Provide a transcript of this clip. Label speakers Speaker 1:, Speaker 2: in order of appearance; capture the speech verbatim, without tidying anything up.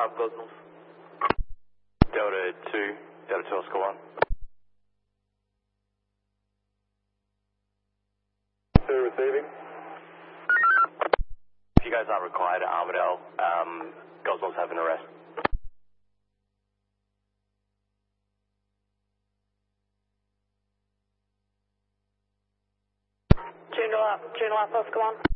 Speaker 1: five Gosnells.
Speaker 2: Delta two, Delta two Oscar one.
Speaker 3: Two receiving.
Speaker 2: If you guys aren't required at Armadale, um, Gosnells have an arrest.
Speaker 4: Juno up, Juno up, Oscar one.